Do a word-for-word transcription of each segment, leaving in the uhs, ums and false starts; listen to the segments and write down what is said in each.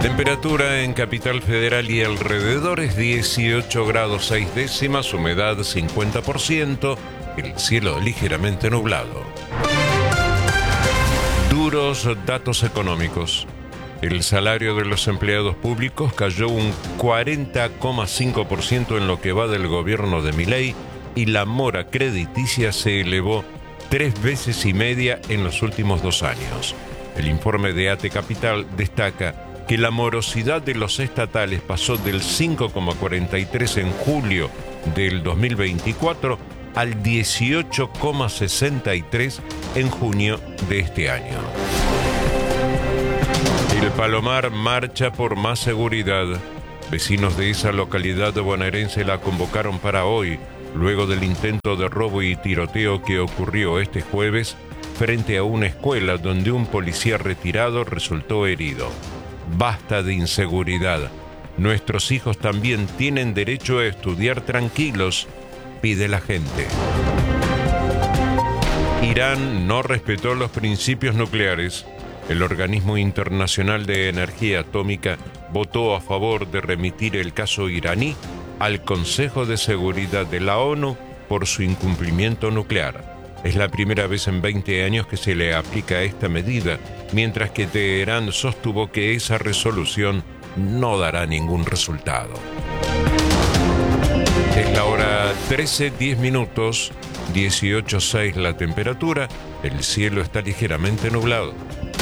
Temperatura en Capital Federal y alrededores dieciocho grados seis décimas, humedad cincuenta por ciento, el cielo ligeramente nublado. Duros datos económicos. El salario de los empleados públicos cayó un cuarenta coma cinco por ciento en lo que va del gobierno de Milei y la mora crediticia se elevó tres veces y media en los últimos dos años. El informe de A T Capital destaca que la morosidad de los estatales pasó del cinco coma cuarenta y tres en julio del dos mil veinticuatro al dieciocho coma sesenta y tres en junio de este año. El Palomar marcha por más seguridad. Vecinos de esa localidad bonaerense la convocaron para hoy, luego del intento de robo y tiroteo que ocurrió este jueves frente a una escuela donde un policía retirado resultó herido. Basta de inseguridad. Nuestros hijos también tienen derecho a estudiar tranquilos, pide la gente. Irán no respetó los principios nucleares. El Organismo Internacional de Energía Atómica votó a favor de remitir el caso iraní al Consejo de Seguridad de la ONU por su incumplimiento nuclear. Es la primera vez en veinte años que se le aplica esta medida, mientras que Teherán sostuvo que esa resolución no dará ningún resultado. Es la hora trece, diez minutos, dieciocho coma seis la temperatura, el cielo está ligeramente nublado.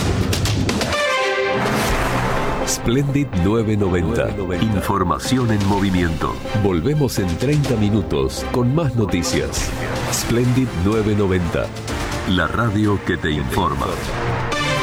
Splendid nueve noventa. Información en movimiento. Volvemos en treinta minutos con más noticias. Splendid nueve noventa. La radio que te informa.